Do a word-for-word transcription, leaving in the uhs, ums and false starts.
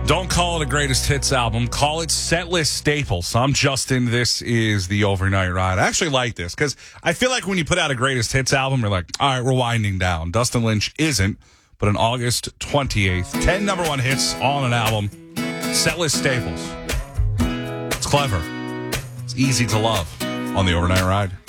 Don't call it a greatest hits album. Call it setlist staples. I'm Justin. This is the Overnight Ride. I actually like this because I feel like when you put out a greatest hits album, you're like, all right, we're winding down. Dustin Lynch isn't, but on August twenty-eighth, ten number one hits on an album. Setlist staples. It's clever. It's easy to love on the Overnight Ride.